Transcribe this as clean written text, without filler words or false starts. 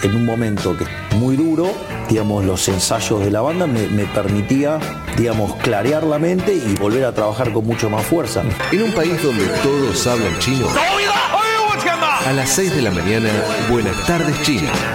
en un momento que es muy duro, digamos, los ensayos de la banda me permitía, digamos, clarear la mente y volver a trabajar con mucho más fuerza. En un país donde todos hablan chino, a las 6 de la mañana, Buenas tardes China.